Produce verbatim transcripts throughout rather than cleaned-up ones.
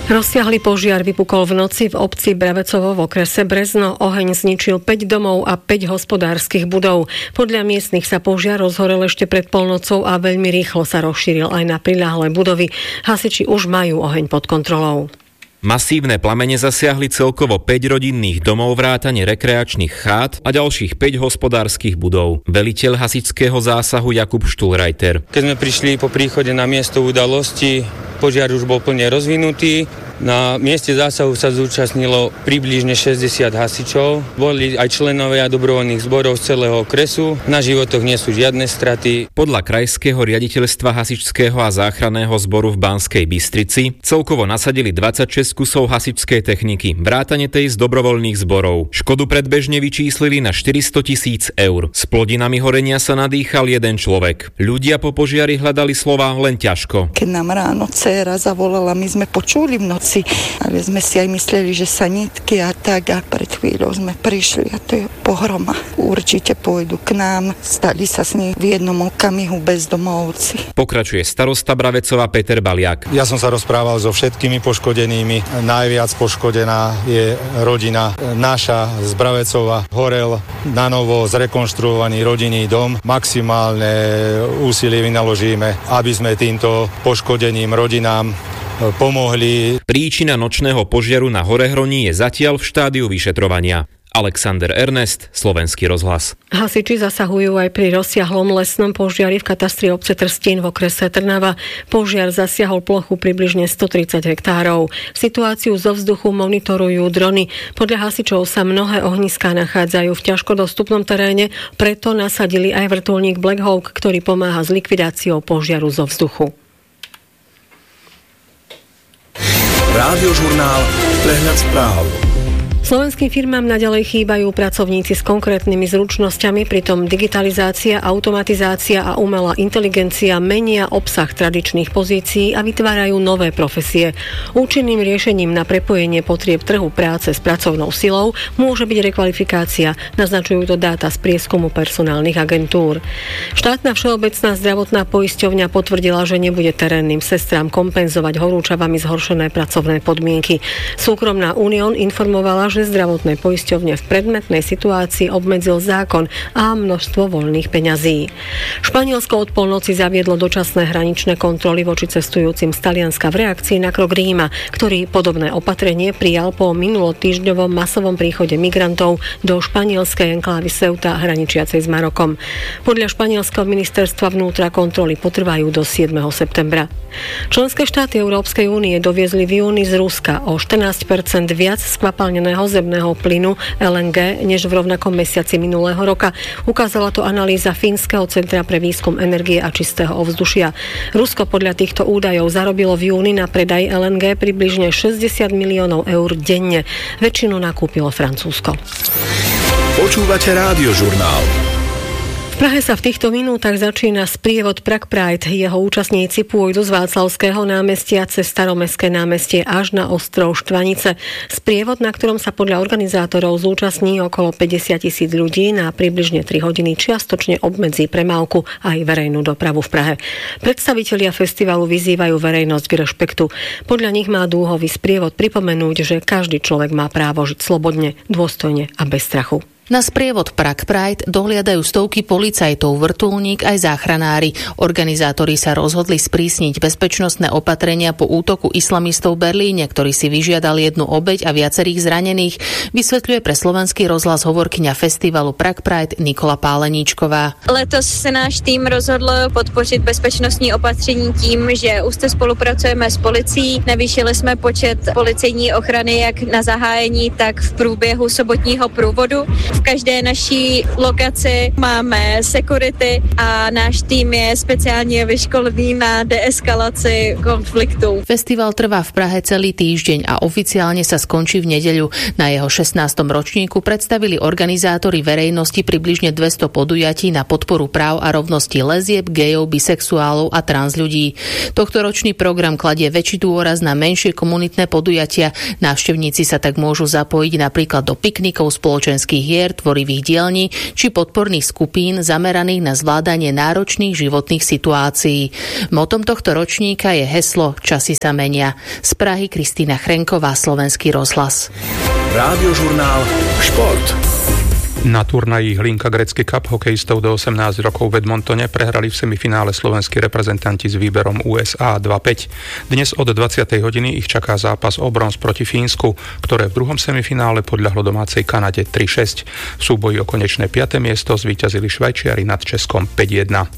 Rozsiahly požiar vypukol v noci v obci Bravecovo v okrese Brezno. Oheň zničil päť domov a päť hospodárskych budov. Podľa miestnych sa požiar rozhorel ešte pred polnocou a veľmi rýchlo sa rozšíril aj na priľahlé budovy. Hasiči už majú oheň pod kontrolou. Masívne plamene zasiahli celkovo päť rodinných domov vrátane rekreačných chát a ďalších päť hospodárskych budov. Veliteľ hasičského zásahu Jakub Štulreiter. Keď sme prišli po príchode na miesto udalosti, požiar už bol plne rozvinutý. Na mieste zásahu sa zúčastnilo približne šesťdesiat hasičov. Boli aj členovia dobrovoľných zborov z celého okresu. Na životoch nie sú žiadne straty. Podľa Krajského riaditeľstva hasičského a záchranného zboru v Banskej Bystrici celkovo nasadili dvadsaťšesť kusov hasičskej techniky, vrátane tej z dobrovoľných zborov. Škodu predbežne vyčíslili na štyristo tisíc eur. S plodinami horenia sa nadýchal jeden človek. Ľudia po požiari hľadali slová len ťažko. Keď nám ráno dcéra zavolala, my sme počuli v noci, ale sme si aj mysleli, že sa nitky a tak, a pred chvíľou sme prišli a to je pohroma. Určite pôjdu k nám, stali sa s nimi v jednom okamihu bezdomovci. Pokračuje starosta Bravecova Peter Baliak. Ja som sa rozprával so všetkými poškodenými. Najviac poškodená je rodina naša z Bravecova. Horel na novo zrekonštruovaný rodinný dom. Maximálne úsilie vynaložíme, aby sme týmto poškodeným rodinám pomohli. Príčina nočného požiaru na Horehroní je zatiaľ v štádiu vyšetrovania. Alexander Ernest, Slovenský rozhlas. Hasiči zasahujú aj pri rozsiahlom lesnom požiari v katastri obce Trstín v okrese Trnava. Požiar zasiahol plochu približne stotridsať hektárov. Situáciu zo vzduchu monitorujú drony. Podľa hasičov sa mnohé ohniská nachádzajú v ťažko dostupnom teréne, preto nasadili aj vrtuľník Black Hawk, ktorý pomáha s likvidáciou požiaru zo vzduchu. Rádiožurnál Prehľad správ. Slovenským firmám naďalej chýbajú pracovníci s konkrétnymi zručnosťami, pritom digitalizácia, automatizácia a umelá inteligencia menia obsah tradičných pozícií a vytvárajú nové profesie. Účinným riešením na prepojenie potrieb trhu práce s pracovnou silou môže byť rekvalifikácia, naznačujú to dáta z prieskumu personálnych agentúr. Štátna všeobecná zdravotná poisťovňa potvrdila, že nebude terénnym sestrám kompenzovať horúčavami zhoršené pracovné podmienky. Súkromná Unión informovala, že zdravotné poisťovne v predmetnej situácii obmedzil zákon a množstvo voľných peňazí. Španielsko od polnoci zaviedlo dočasné hraničné kontroly voči cestujúcim z Talianska v reakcii na krok Ríma, ktorý podobné opatrenie prijal po minulotýždňovom masovom príchode migrantov do španielskej enklávy Ceuta hraničiacej s Marokom. Podľa španielského ministerstva vnútra kontroly potrvajú do siedmeho septembra. Členské štáty Európskej únie doviezli v júni z Ruska o štrnásť percent viac skvapalneného zemného plynu el en gé než v rovnakom mesiaci minulého roka. Ukázala to analýza Fínskeho centra pre výskum energie a čistého ovzdušia. Rusko podľa týchto údajov zarobilo v júni na predaj el en gé približne šesťdesiat miliónov eur denne. Väčšinu nakúpilo Francúzsko. Počúvate Rádiožurnál. V Prahe sa v týchto minútach začína sprievod Prague Pride. Jeho účastníci pôjdu z Václavského námestia cez Staromestské námestie až na ostrov Štvanice. Sprievod, na ktorom sa podľa organizátorov zúčastní okolo päťdesiat tisíc ľudí, na približne tri hodiny čiastočne obmedzí premávku aj verejnú dopravu v Prahe. Predstavitelia festivalu vyzývajú verejnosť k rešpektu. Podľa nich má dúhový sprievod pripomenúť, že každý človek má právo žiť slobodne, dôstojne a bez strachu. Na sprievod Prague Pride dohliadajú stovky policajtov, vrtuľník aj záchranári. Organizátori sa rozhodli sprísniť bezpečnostné opatrenia po útoku islamistov v Berlíne, ktorý si vyžiadal jednu obeť a viacerých zranených, vysvetľuje pre Slovenský rozhlas hovorkyňa festivalu Prague Pride Nikola Páleníčková. Letos se náš tým rozhodl podpořit bezpečnostní opatření tím, že úzce spolupracujeme s policií. Navýšili jsme počet policejní ochrany jak na zahájení, tak v průběhu sobotního průvodu. V každé naší lokaci máme security a náš tým je speciálne vyškolený na deeskalaci konfliktu. Festival trvá v Prahe celý týždeň a oficiálne sa skončí v nedeľu. Na jeho šestnástom ročníku predstavili organizátori verejnosti približne dvesto podujatí na podporu práv a rovnosti lezieb, gejov, bisexuálov a trans ľudí. Tohtoročný program kladie väčší dôraz na menšie komunitné podujatia. Návštevníci sa tak môžu zapojiť napríklad do piknikov, spoločenských hier centier, tvorivých dielní či podporných skupín zameraných na zvládanie náročných životných situácií. Motom tohto ročníka je heslo Časy sa menia. Z Prahy Kristýna Chrenková, Slovenský rozhlas. Rádiožurnál Šport. Na turnaji Hlinka Gretzky Cup hokejistov do osemnásť rokov v Edmontone prehrali v semifinále slovenskí reprezentanti s výberom ú es á dva päť. Dnes od dvadsiatej hodiny ich čaká zápas o bronz proti Fínsku, ktoré v druhom semifinále podľahlo domácej Kanade tri šesť. V súboji o konečné piate miesto zvíťazili Švajčiari nad Českom päť jedna.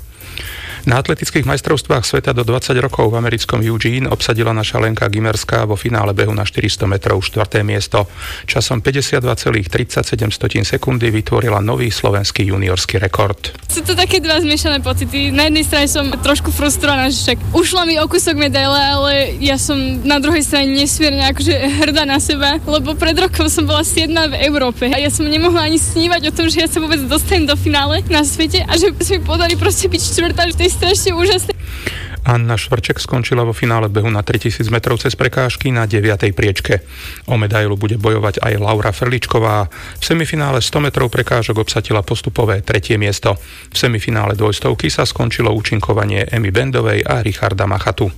Na atletických majstrovstvách sveta do dvadsať rokov v americkom Eugene obsadila naša Lenka Gimerská vo finále behu na štyristo metrov štvrté miesto. Časom päťdesiatdva celá tridsaťsedem sekundy vytvorila nový slovenský juniorský rekord. Sú to také dva zmiešané pocity. Na jednej strane som trošku frustrovaná, že však ušla mi o kúsok medaile, ale ja som na druhej strane nesmierne akože hrdá na seba, lebo pred rokom som bola siedma v Európe a ja som nemohla ani snívať o tom, že ja sa vôbec dostanem do finále na svete a že sa mi podarí proste byť štvrtá, že to je strašne úžasné. Anna Švrček skončila vo finále behu na tritisíc metrov cez prekážky na deviatej priečke. O medailu bude bojovať aj Laura Ferličková. V semifinále sto metrov prekážok obsadila postupové tretie miesto. V semifinále dvojstovky sa skončilo účinkovanie Emy Bendovej a Richarda Machatu.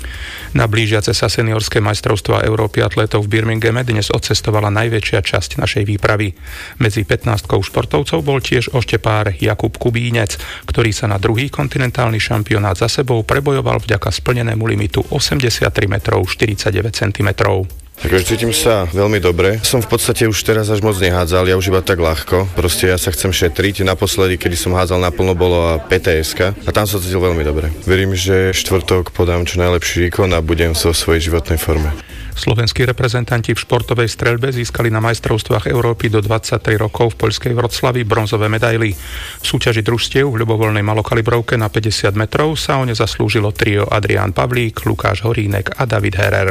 Na blížiace sa seniorské majstrovstvá Európy atlétov v Birminghame dnes odcestovala najväčšia časť našej výpravy. Medzi pätnástkou športovcov bol tiež oštepár Jakub Kubínec, ktorý sa na druhý kontinentálny šampionát za sebou prebojoval vďaka splnenému limitu osemdesiattri metrov štyridsaťdeväť centimetrov. Takže cítim sa veľmi dobre. Som v podstate už teraz až moc nehádzal, ja už iba tak ľahko. Proste ja sa chcem šetriť. Naposledy, kedy som hádzal naplno, bolo pé té eska a tam som cítil veľmi dobre. Verím, že štvrtok podám čo najlepší výkon a budem vo svojej životnej forme. Slovenskí reprezentanti v športovej streľbe získali na majstrovstvách Európy do dvadsaťtri rokov v poľskej Vroclavi bronzové medaily. V súťaži družstiev v ľubovoľnej malokalibrovke na päťdesiat metrov sa o ne zaslúžilo trio Adrián Pavlík, Lukáš Horínek a David Herer.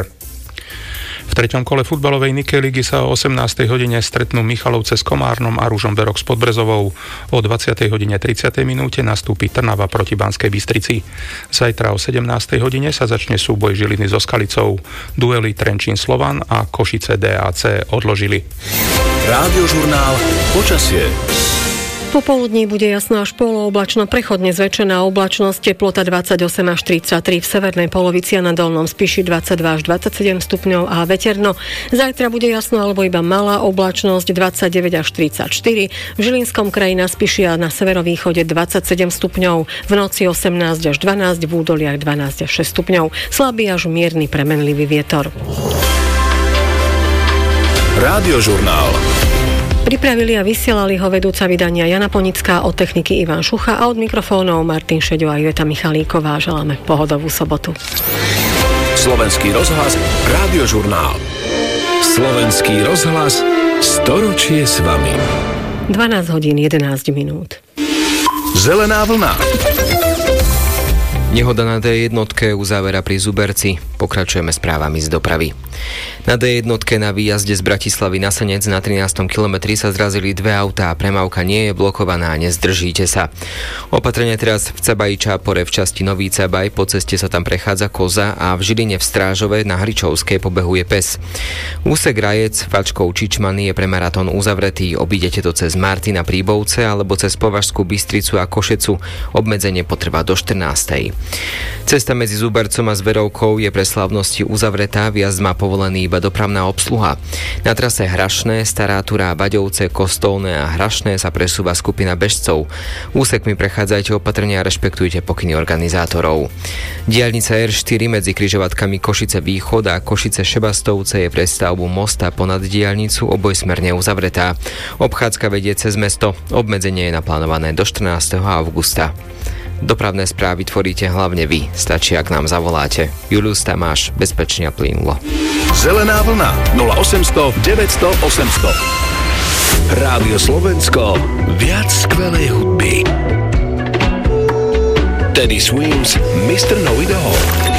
V treťom kole futbalovej Nike ligy sa o osemnástej hodine stretnú Michalovce s Komárnom a Ružomberok s Podbrezovou. O dvadsiatej hodine tridsiatej minúte nastúpi Trnava proti Banskej Bystrici. Zajtra o sedemnástej hodine sa začne súboj Žiliny so Skalicou. Duely Trenčín Slovan a Košice dé á cé odložili. Rádiožurnál Počasie. Popoludní bude jasno až polooblačno, prechodne zväčšená oblačnosť, teplota dvadsaťosem až tridsaťtri, v severnej polovici a na dolnom Spiši dvadsaťdva až dvadsaťsedem stupňov a veterno. Zajtra bude jasno alebo iba malá oblačnosť, dvadsaťdeväť až tridsaťštyri, v Žilinskom kraji na Spiši a na severovýchode dvadsaťsedem stupňov, v noci osemnásť až dvanásť, v údoliach dvanásť až šesť stupňov, slabý až mierny premenlivý vietor. Rádiožurnál. Pripravili a vysielali ho vedúca vydania Jana Ponická, od techniky Ivan Šucha a od mikrofónov Martin Šeďo a Iveta Michalíková. Želáme pohodovú sobotu. Slovenský rozhlas, Rádiožurnál. Slovenský rozhlas, storočie s vami. dvanásť hodín jedenásť minút. Zelená vlna. Nehoda na dé jednotke uzávera pri Zuberci. Pokračujeme správami z dopravy. Na dé jednotke na výjazde z Bratislavy na Senec na trinástom kilometri sa zrazili dve autá a premávka nie je blokovaná, nezdržíte sa. Opatrenie teraz v Cabaji Čápore v časti Nový Cabaj, po ceste sa tam prechádza koza a v Žiline v Strážove na Hričovskej pobehuje pes. Úsek Rajec Fačkov Čičmany je pre maratón uzavretý, obídete to cez Martina Príbovce alebo cez Považskú Bystricu a Košecu. Obmedzenie potrvá do štrnástej. Cesta medzi Zubercom a Zverovkou je pre slávnosti uzavretá, vjazd má povolený iba dopravná obsluha. Na trase Hrašné, Stará Turá, Baďovce, Kostolné a Hrašné sa presúva skupina bežcov. Úsekmi prechádzajte opatrne a rešpektujte pokyny organizátorov. Diaľnica er štyri medzi križovatkami Košice Východ a Košice Šebastovce je pre stavbu mosta ponad diaľnicu obojsmerne uzavretá. Obchádzka vedie cez mesto, obmedzenie je naplánované do štrnásteho augusta. Dopravné správy tvoríte hlavne vy. Stačí, ak nám zavoláte. Julius Tamáš, bezpečne a plynulo. Zelená vlna nula osemsto deväťsto osemsto. Rádio Slovensko. Viac skvelej hudby. Teddy Swims, mister Know It All.